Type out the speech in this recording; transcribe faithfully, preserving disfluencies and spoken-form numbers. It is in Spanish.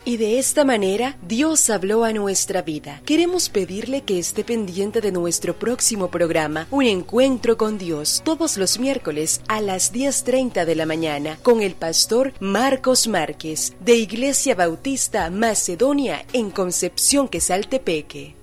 Y de esta manera, Dios habló a nuestra vida. Queremos pedirle que esté pendiente de nuestro próximo programa, Un Encuentro con Dios, todos los miércoles a las diez treinta de la mañana, con el pastor Marcos Márquez, de Iglesia Bautista Macedonia en Concepción Quesaltepeque.